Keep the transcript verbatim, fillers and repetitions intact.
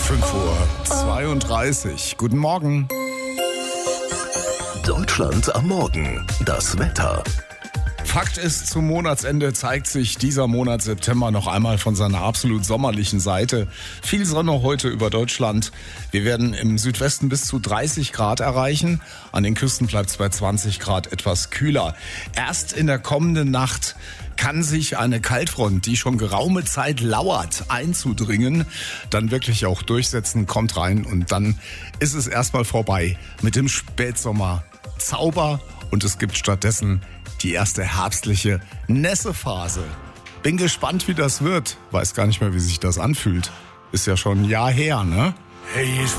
fünf Uhr zweiunddreißig. Guten Morgen. Deutschland am Morgen. Das Wetter. Fakt ist, zum Monatsende zeigt sich dieser Monat September noch einmal von seiner absolut sommerlichen Seite. Viel Sonne heute über Deutschland. Wir werden im Südwesten bis zu dreißig Grad erreichen. An den Küsten bleibt es bei zwanzig Grad etwas kühler. Erst in der kommenden Nacht kann sich eine Kaltfront, die schon geraume Zeit lauert, einzudringen, dann wirklich auch durchsetzen, kommt rein und dann ist es erstmal vorbei mit dem Spätsommer. Zauber und es gibt stattdessen die erste herbstliche Nässephase. Bin gespannt, wie das wird. Weiß gar nicht mehr, wie sich das anfühlt. Ist ja schon ein Jahr her, ne? Hey,